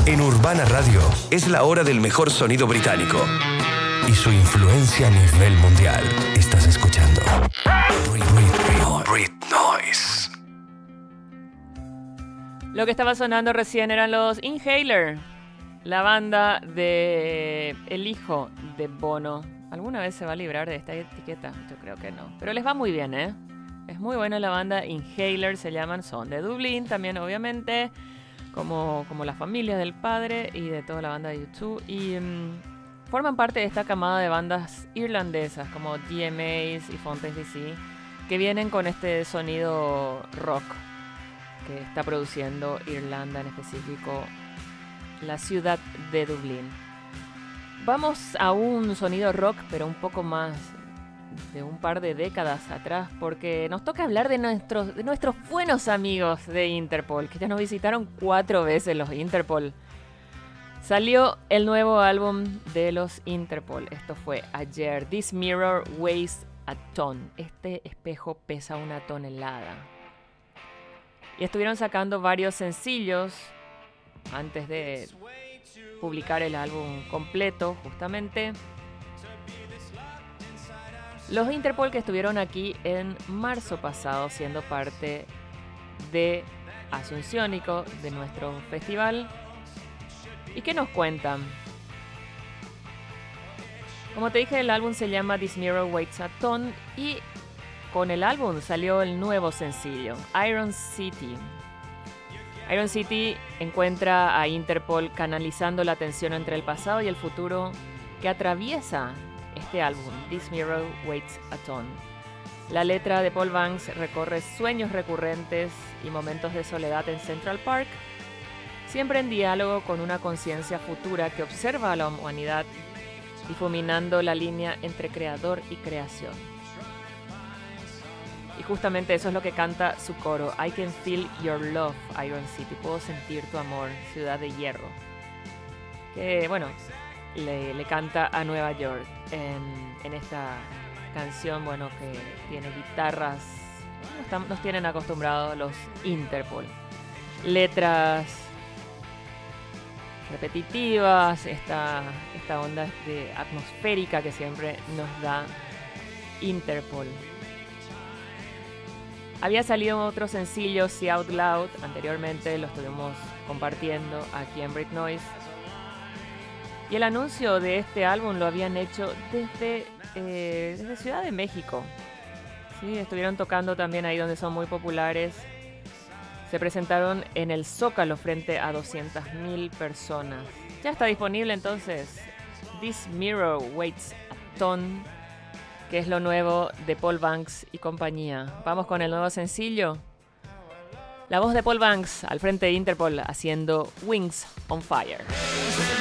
En Urbana Radio es la hora del mejor sonido británico y su influencia a nivel mundial. Estás escuchando Brit Noise. Lo que estaba sonando recién eran los Inhaler, la banda de el hijo de Bono. ¿Alguna vez se va a librar de esta etiqueta? Yo creo que no. Pero les va muy bien, ¿eh? Es muy buena la banda. Inhaler se llaman, son de Dublín también, obviamente, como las familias del padre y de toda la banda de U2. Y forman parte de esta camada de bandas irlandesas como DMAs y Fontaines DC, que vienen con este sonido rock que está produciendo Irlanda, en específico la ciudad de Dublín. Vamos a un sonido rock, pero un poco más de un par de décadas atrás, porque nos toca hablar de nuestros buenos amigos de Interpol, que ya nos visitaron 4 veces los Interpol. Salió el nuevo álbum de los Interpol. Esto fue ayer. This Mirror Weighs a Ton. Este espejo pesa 1 tonelada. Y estuvieron sacando varios sencillos antes de publicar el álbum completo, justamente. Los Interpol, que estuvieron aquí en marzo pasado siendo parte de Asunciónico, de nuestro festival. ¿Y qué nos cuentan? Como te dije, el álbum se llama This Mirror Weighs a Ton y con el álbum salió el nuevo sencillo, Iron City. Iron City encuentra a Interpol canalizando la tensión entre el pasado y el futuro que atraviesa este álbum, This Mirror Weighs a Ton. La letra de Paul Banks recorre sueños recurrentes y momentos de soledad en Central Park, siempre en diálogo con una conciencia futura que observa a la humanidad, difuminando la línea entre creador y creación. Y justamente eso es lo que canta su coro, I can feel your love, Iron City. Puedo sentir tu amor, ciudad de hierro. Que, bueno, le canta a Nueva York en esta canción, bueno, que tiene guitarras. Nos tienen acostumbrados los Interpol. Letras repetitivas, esta onda de atmosférica que siempre nos da Interpol. Había salido otro sencillo, See Out Loud, anteriormente lo estuvimos compartiendo aquí en Brit Noise. Y el anuncio de este álbum lo habían hecho desde Ciudad de México. Sí, estuvieron tocando también ahí donde son muy populares. Se presentaron en el Zócalo frente a 200.000 personas. Ya está disponible entonces This Mirror Weighs a Ton, que es lo nuevo de Paul Banks y compañía. Vamos con el nuevo sencillo. La voz de Paul Banks al frente de Interpol haciendo Wings on Fire.